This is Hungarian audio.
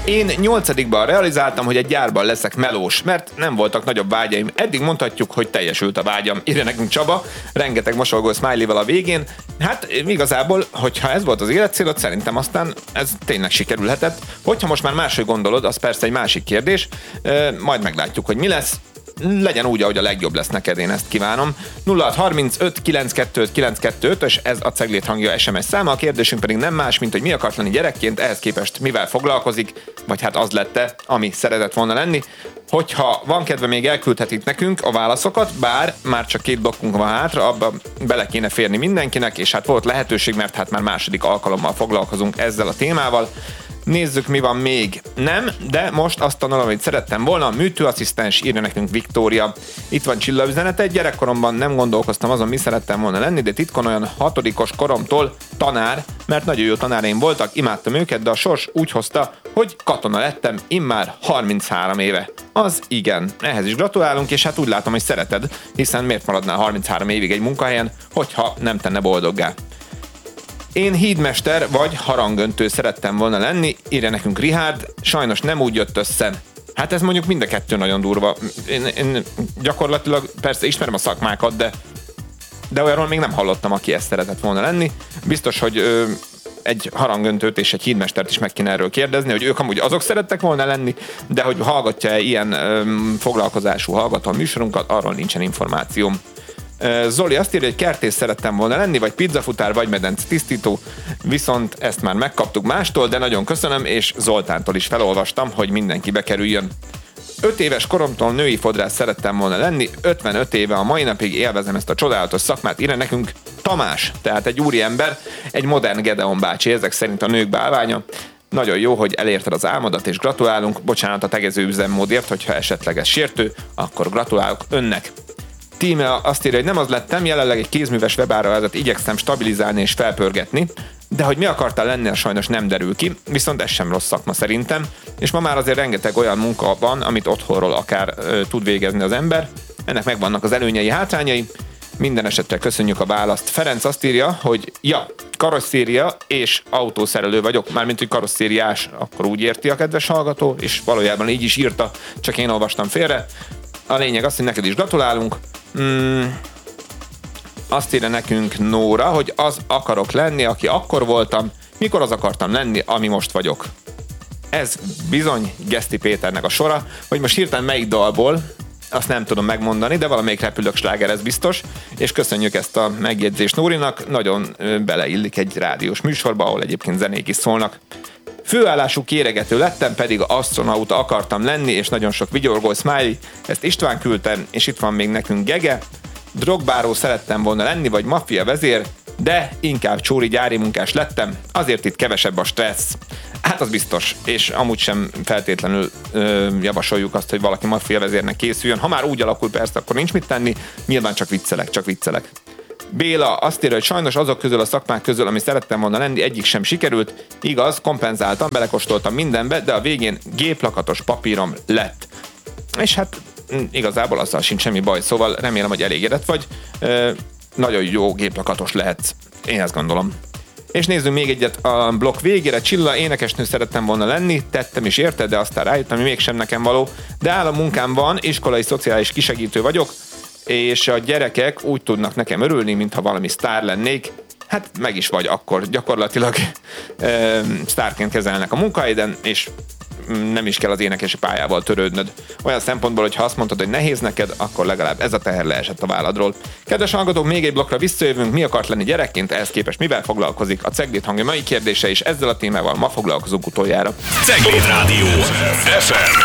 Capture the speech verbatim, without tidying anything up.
Én nyolcadikban realizáltam, hogy egy gyárban leszek melós, mert nem voltak nagyobb vágyaim. Eddig mondhatjuk, hogy teljesült a vágyam. Írja nekünk Csaba, rengeteg mosolygó smiley-val a végén. Hát igazából, hogyha ez volt az életcélod, szerintem aztán ez tényleg sikerülhetett. Hogyha most már máshogy gondolod, az persze egy másik kérdés. Majd meglátjuk, hogy mi lesz. Legyen úgy, ahogy a legjobb lesz neked, én ezt kívánom. nulla hat harmincöt kilencszázkettő kilencszázkettő ös, ez a Cegléd hangja es em es száma, a kérdésünk pedig nem más, mint hogy mi akart lenni gyerekként, ehhez képest mivel foglalkozik, vagy hát az lette, ami szeretett volna lenni. Hogyha van kedve, még elküldhetik nekünk a válaszokat, bár már csak két blokkunk van hátra, abba bele kéne férni mindenkinek, és hát volt lehetőség, mert hát már második alkalommal foglalkozunk ezzel a témával. Nézzük, mi van még. Nem, de most azt tanulom, amit szerettem volna. A műtőasszisztens, írja nekünk Viktória. Itt van Csilla üzenete. Gyerekkoromban nem gondolkoztam azon, mi szerettem volna lenni, de titkon olyan hatodikos koromtól tanár, mert nagyon jó tanáraim voltak, imádtam őket, de a sors úgy hozta, hogy katona lettem immár harminchárom éve. Az igen, ehhez is gratulálunk, és hát úgy látom, hogy szereted, hiszen miért maradnál harminchárom évig egy munkahelyen, hogyha nem tenne boldoggá. Én hídmester vagy harangöntő szerettem volna lenni, írja nekünk Richard, sajnos nem úgy jött össze. Hát ez mondjuk mind a kettő nagyon durva. Én, én gyakorlatilag persze ismerem a szakmákat, de, de olyanról még nem hallottam, aki ezt szeretett volna lenni. Biztos, hogy ö, egy harangöntőt és egy hídmestert is meg kéne erről kérdezni, hogy ők amúgy azok szerettek volna lenni, de hogy hallgatja ilyen ö, foglalkozású hallgató műsorunkat, arról nincsen információm. Zoli azt írja, hogy kertész szerettem volna lenni, vagy pizzafutár, vagy medence tisztító, viszont ezt már megkaptuk mástól, de nagyon köszönöm, és Zoltántól is felolvastam, hogy mindenki bekerüljön. öt éves koromtól női fodrász szerettem volna lenni, ötvenöt éve a mai napig élvezem ezt a csodálatos szakmát, írja nekünk Tamás, tehát egy úriember, egy modern Gedeon bácsi, ezek szerint a nők bálványa. Nagyon jó, hogy elérted az álmodat, és gratulálunk, bocsánat a tegező üzemmódért, hogyha esetleg ez sértő, akkor gratulálok önnek. Tíme azt írja, hogy nem az lettem, jelenleg egy kézműves webáruházat igyekszem stabilizálni és felpörgetni, de hogy mi akartál lenni, sajnos nem derül ki, viszont ez sem rossz szakma szerintem, és ma már azért rengeteg olyan munka van, amit otthonról akár ö, tud végezni az ember, ennek megvannak az előnyei, hátrányai, minden esetre köszönjük a választ. Ferenc azt írja, hogy ja, karosszéria és autószerelő vagyok, mármint hogy karosszériás, akkor úgy érti a kedves hallgató, és valójában így is írta, csak én olvastam félre. A lényeg az, hogy neked is gratulálunk. Mm, azt írja nekünk Nóra, hogy az akarok lenni, aki akkor voltam, mikor az akartam lenni, ami most vagyok. Ez bizony Geszti Péternek a sora, hogy most hirtelen melyik dalból, azt nem tudom megmondani, de valamelyik repülők sláger, ez biztos, és köszönjük ezt a megjegyzést Nórinak, nagyon beleillik egy rádiós műsorba, ahol egyébként zenék is szólnak. Főállású kéregető lettem, pedig asztronauta akartam lenni, és nagyon sok vigyorgó smiley, ezt István küldtem, és itt van még nekünk Gege. Drogbáró szerettem volna lenni, vagy maffia vezér, de inkább csóri gyári munkás lettem, azért itt kevesebb a stressz. Hát az biztos, és amúgy sem feltétlenül ö, javasoljuk azt, hogy valaki maffia vezérnek készüljön. Ha már úgy alakul, persze, akkor nincs mit tenni, nyilván csak viccelek, csak viccelek. Béla azt írja, hogy sajnos azok közül a szakmák közül, ami szerettem volna lenni, egyik sem sikerült. Igaz, kompenzáltam, belekóstoltam mindenbe, de a végén géplakatos papírom lett. És hát igazából azzal sincs semmi baj, szóval remélem, hogy elégedett vagy. Ö, nagyon jó géplakatos lehetsz, én ezt gondolom. És nézzünk még egyet a blokk végére. Csilla, énekesnő szerettem volna lenni, tettem is érte, de aztán rájöttem, hogy mégsem nekem való. De állammunkám van, iskolai szociális kisegítő vagyok, és a gyerekek úgy tudnak nekem örülni, mintha valami sztár lennék. Hát meg is vagy akkor, gyakorlatilag e, sztárként kezelnek a munkahelyeden, és nem is kell az énekesi pályával törődnöd. Olyan szempontból, hogy ha azt mondtad, hogy nehéz neked, akkor legalább ez a teher leesett a válladról. Kedves hallgatók, még egy blokkra visszajövünk. Mi akart lenni gyerekként, ehhez képest mivel foglalkozik a Cegléd hangja mai kérdése, és ezzel a témával ma foglalkozunk utoljára. Cegléd Rádió ef em